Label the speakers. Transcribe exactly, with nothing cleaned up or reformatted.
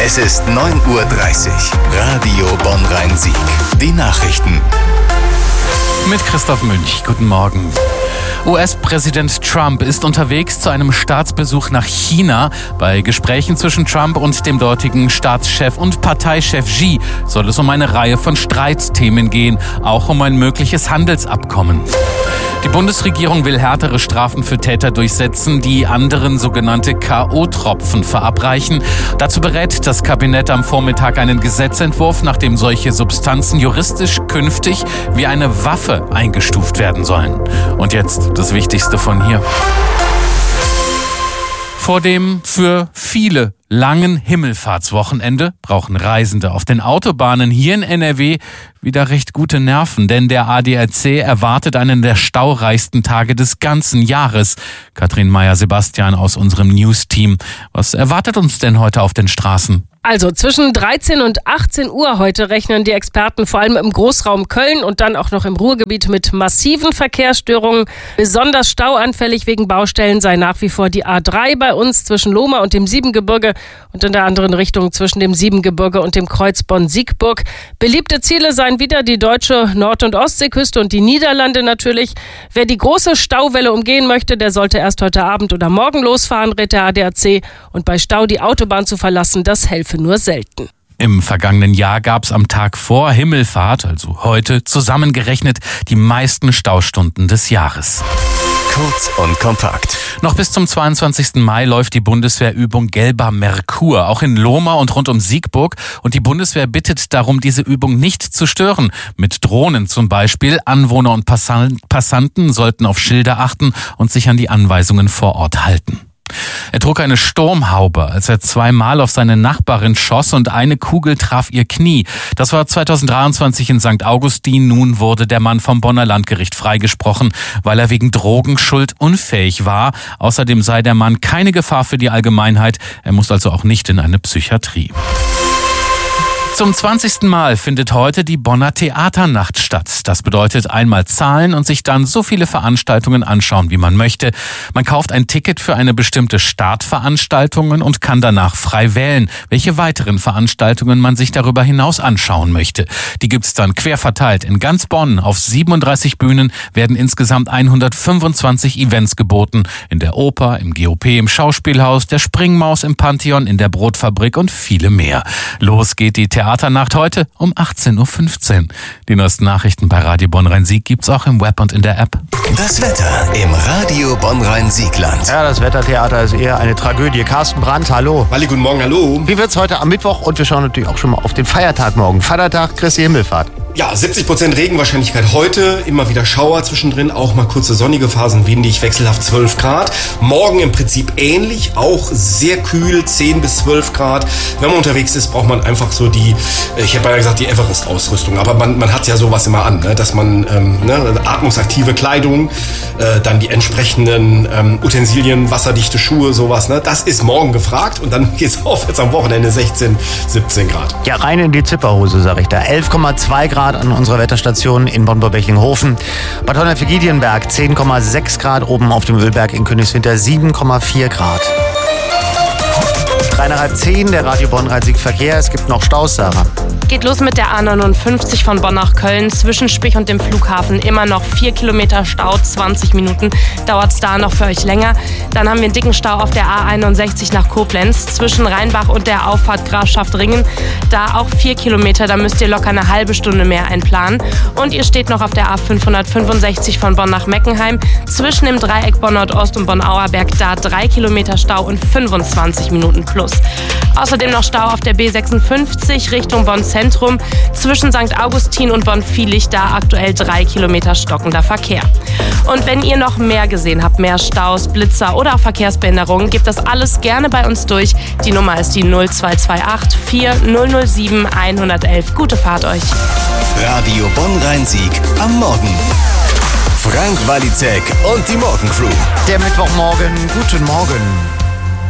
Speaker 1: Es ist neun Uhr dreißig. Radio Bonn-Rhein-Sieg. Die Nachrichten.
Speaker 2: Mit Christoph Münch. Guten Morgen. U S-Präsident Trump ist unterwegs zu einem Staatsbesuch nach China. Bei Gesprächen zwischen Trump und dem dortigen Staatschef und Parteichef Xi soll es um eine Reihe von Streitthemen gehen, auch um ein mögliches Handelsabkommen. Die Bundesregierung will härtere Strafen für Täter durchsetzen, die anderen sogenannte K O-Tropfen verabreichen. Dazu berät das Kabinett am Vormittag einen Gesetzentwurf, nach dem solche Substanzen juristisch künftig wie eine Waffe eingestuft werden sollen. Und jetzt das Wichtigste von hier. Vor dem für viele langen Himmelfahrtswochenende brauchen Reisende auf den Autobahnen hier in N R W wieder recht gute Nerven, denn der A D A C erwartet einen der staureichsten Tage des ganzen Jahres. Katrin Meyer-Sebastian aus unserem News-Team. Was erwartet uns denn heute auf den Straßen?
Speaker 3: Also zwischen dreizehn und achtzehn Uhr heute rechnen die Experten vor allem im Großraum Köln und dann auch noch im Ruhrgebiet mit massiven Verkehrsstörungen. Besonders stauanfällig wegen Baustellen sei nach wie vor die A drei bei uns zwischen Lohmar und dem Siebengebirge und in der anderen Richtung zwischen dem Siebengebirge und dem Kreuz Bonn-Siegburg. Beliebte Ziele seien wieder die deutsche Nord- und Ostseeküste und die Niederlande natürlich. Wer die große Stauwelle umgehen möchte, der sollte erst heute Abend oder morgen losfahren, rät der A D A C. Und bei Stau die Autobahn zu verlassen, das helfe nur selten.
Speaker 2: Im vergangenen Jahr gab es am Tag vor Himmelfahrt, also heute, zusammengerechnet die meisten Staustunden des Jahres.
Speaker 1: Kurz und kompakt.
Speaker 2: Noch bis zum zweiundzwanzigsten Mai läuft die Bundeswehrübung Gelber Merkur, auch in Lohmar und rund um Siegburg. Und die Bundeswehr bittet darum, diese Übung nicht zu stören. Mit Drohnen zum Beispiel. Anwohner und Passanten sollten auf Schilder achten und sich an die Anweisungen vor Ort halten. Er trug eine Sturmhaube, als er zweimal auf seine Nachbarin schoss und eine Kugel traf ihr Knie. Das war zweitausenddreiundzwanzig in Sankt Augustin. Nun wurde der Mann vom Bonner Landgericht freigesprochen, weil er wegen Drogenschuld unfähig war. Außerdem sei der Mann keine Gefahr für die Allgemeinheit. Er muss also auch nicht in eine Psychiatrie. Zum zwanzigsten Mal findet heute die Bonner Theaternacht statt. Das bedeutet einmal zahlen und sich dann so viele Veranstaltungen anschauen, wie man möchte. Man kauft ein Ticket für eine bestimmte Startveranstaltung und kann danach frei wählen, welche weiteren Veranstaltungen man sich darüber hinaus anschauen möchte. Die gibt's dann quer verteilt. In ganz Bonn auf siebenunddreißig Bühnen werden insgesamt hundertfünfundzwanzig Events geboten. In der Oper, im G O P, im Schauspielhaus, der Springmaus, im Pantheon, in der Brotfabrik und viele mehr. Los geht die Theaternacht. Theaternacht heute um achtzehn Uhr fünfzehn. Die neuesten Nachrichten bei Radio Bonn-Rhein-Sieg gibt's auch im Web und in der App.
Speaker 1: Das Wetter im Radio Bonn-Rhein-Siegland.
Speaker 4: Ja, das Wettertheater ist eher eine Tragödie. Carsten Brandt, hallo.
Speaker 5: Walli, guten Morgen, hallo.
Speaker 4: Wie wird's heute am Mittwoch? Und wir schauen natürlich auch schon mal auf den Feiertag morgen. Vatertag, Christi Himmelfahrt.
Speaker 5: Ja, siebzig Prozent Regenwahrscheinlichkeit heute, immer wieder Schauer zwischendrin, auch mal kurze sonnige Phasen, windig, wechselhaft zwölf Grad. Morgen im Prinzip ähnlich, auch sehr kühl, zehn bis zwölf Grad. Wenn man unterwegs ist, braucht man einfach so die, ich hätte beinahe gesagt, die Everest-Ausrüstung, aber man, man hat ja sowas immer an, ne? Dass man ähm, ne? atmungsaktive Kleidung, äh, dann die entsprechenden ähm, Utensilien, wasserdichte Schuhe, sowas. Ne? Das ist morgen gefragt und dann geht's aufwärts am Wochenende sechzehn, siebzehn Grad.
Speaker 4: Ja, rein in die Zipperhose, sag ich da. elf Komma zwei Grad an unserer Wetterstation in Bonn-Burgbechling-Hofen. Bad Honnef-Giedienberg zehn Komma sechs Grad, oben auf dem Ölberg in Königswinter sieben Komma vier Grad. Drei nach halb zehn, der Radio Bonn-Rhein-Sieg Verkehr. Es gibt noch Staus, Sarah.
Speaker 6: Geht los mit der A neunundfünfzig von Bonn nach Köln. Zwischen Spich und dem Flughafen immer noch vier Kilometer Stau, zwanzig Minuten. Dauert es da noch für euch länger. Dann haben wir einen dicken Stau auf der A einundsechzig nach Koblenz. Zwischen Rheinbach und der Auffahrt Grafschaft Ringen. Da auch vier Kilometer, da müsst ihr locker eine halbe Stunde mehr einplanen. Und ihr steht noch auf der A fünfhundertfünfundsechzig von Bonn nach Meckenheim. Zwischen dem Dreieck Bonn Nordost und Bonn-Auerberg da drei Kilometer Stau und fünfundzwanzig Minuten plus. Außerdem noch Stau auf der B sechsundfünfzig Richtung Bonn-Zentrum. Zwischen Sankt Augustin und Bonn-Viehlich da aktuell drei Kilometer stockender Verkehr. Und wenn ihr noch mehr gesehen habt, mehr Staus, Blitzer oder auch Verkehrsbehinderungen, gebt das alles gerne bei uns durch. Die Nummer ist die null zwei zwei acht vier null null sieben eins eins eins. Gute Fahrt euch.
Speaker 1: Radio Bonn-Rhein-Sieg am Morgen. Frank Walizek und die Morgencrew.
Speaker 4: Der Mittwochmorgen, guten Morgen.